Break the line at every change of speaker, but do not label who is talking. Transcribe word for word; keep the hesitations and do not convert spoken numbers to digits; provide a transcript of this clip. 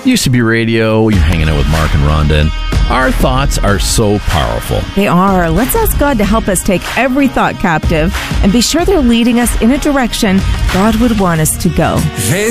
Used to Be Radio. You're hanging out with Mark and Rhonda. And our thoughts are so powerful.
They are. Let's ask God to help us take every thought captive and be sure they're leading us in a direction God would want us to go.